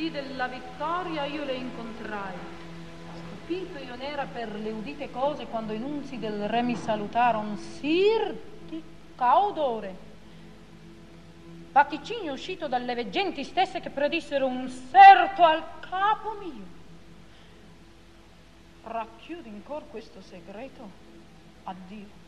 dì della vittoria io le incontrai. Stupito io n'era per le udite cose, quando i nunzi del re mi salutaron, sir di caudore. Vaticigno uscito dalle veggenti stesse che predissero un serto al capo mio. Racchiudo in cor questo segreto, addio.